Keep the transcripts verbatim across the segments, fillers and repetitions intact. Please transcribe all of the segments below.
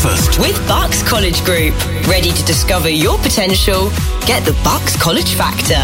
breakfast. With Bucks College Group. Ready to discover your potential? Get the Bucks College Factor.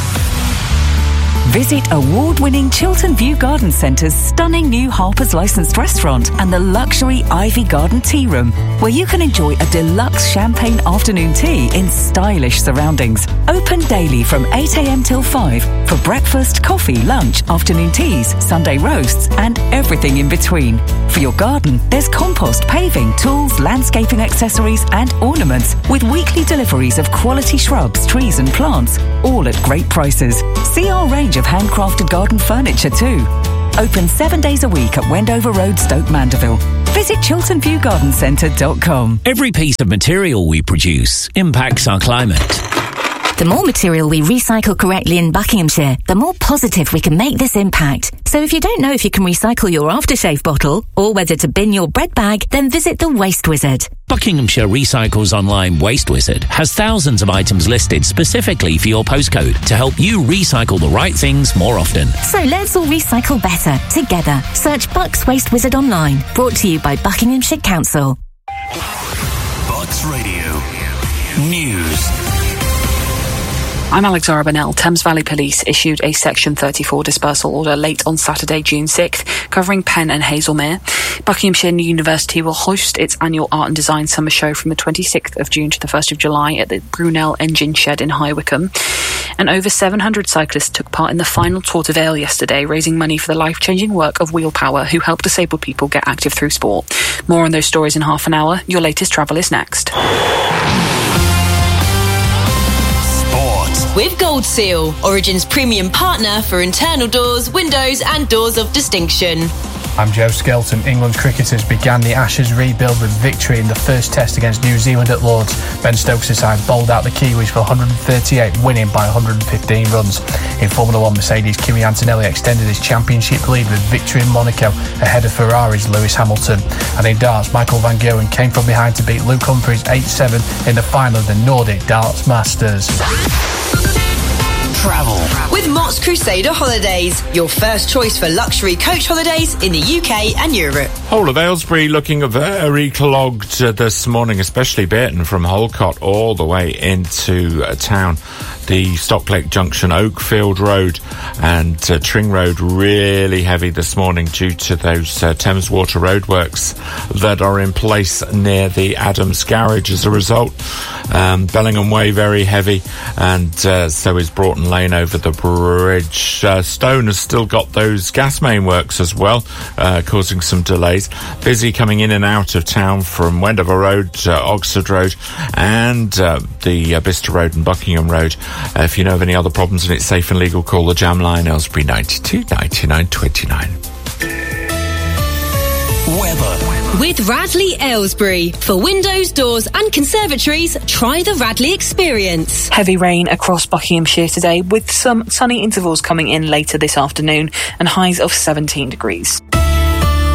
Visit award-winning Chiltern View Garden Centre's stunning new Harper's licensed restaurant and the luxury Ivy Garden Tea Room, where you can enjoy a deluxe champagne afternoon tea in stylish surroundings. Open daily from eight a.m. till five for breakfast, coffee, lunch, afternoon teas, Sunday roasts and everything in between. For your garden, there's compost, paving, tools, landscaping accessories and ornaments with weekly deliveries of quality shrubs, trees and plants, all at great prices. See our range of handcrafted garden furniture too. Open seven days a week at Wendover Road, Stoke Mandeville. Visit chiltern view garden centre dot com. Every piece of material we produce impacts our climate. The more material we recycle correctly in Buckinghamshire, the more positive we can make this impact. So if you don't know if you can recycle your aftershave bottle or whether to bin your bread bag, then visit the Waste Wizard. Buckinghamshire Recycles Online Waste Wizard has thousands of items listed specifically for your postcode to help you recycle the right things more often. So let's all recycle better, together. Search Bucks Waste Wizard online. Brought to you by Buckinghamshire Council. Bucks Radio News. I'm Alex Arbanel. Thames Valley Police issued a Section thirty-four dispersal order late on Saturday, June sixth, covering Penn and Hazelmere. Buckinghamshire University will host its annual Art and Design Summer Show from the twenty-sixth of June to the first of July at the Brunel Engine Shed in High Wycombe. And over seven hundred cyclists took part in the final Tour de Vale yesterday, raising money for the life-changing work of Wheel Power, who help disabled people get active through sport. More on those stories in half an hour. Your latest travel is next. With Gold Seal, Origin's premium partner for internal doors, windows and doors of distinction. I'm Joe Skelton. England's cricketers began the Ashes rebuild with victory in the first test against New Zealand at Lords. Ben Stokes' side bowled out the Kiwis for one hundred thirty-eight, winning by one hundred fifteen runs. In Formula One, Mercedes' Kimi Antonelli extended his championship lead with victory in Monaco ahead of Ferrari's Lewis Hamilton. And in darts, Michael van Gerwen came from behind to beat Luke Humphries eight seven in the final of the Nordic Darts Masters. Travel with Mott's Crusader Holidays, your first choice for luxury coach holidays in the U K and Europe. Whole of Aylesbury looking very clogged uh, this morning, especially Burton from Holcott all the way into uh, town. The Stocklake Junction, Oakfield Road and uh, Tring Road really heavy this morning due to those uh, Thames Water roadworks that are in place near the Adams Garage. As a result, um, Bellingham Way very heavy, and uh, so is Broughton Lane over the bridge. Uh, Stone has still got those gas main works as well, uh, causing some delays. Busy coming in and out of town from Wendover Road, uh, Oxford Road and uh, the uh, Bicester Road and Buckingham Road. Uh, if you know of any other problems and it's safe and legal, call the Jam line, Aylesbury ninety-two ninety-nine twenty-nine. Weather. With Radley Aylesbury. For windows, doors and conservatories, try the Radley experience. Heavy rain across Buckinghamshire today, with some sunny intervals coming in later this afternoon and highs of seventeen degrees.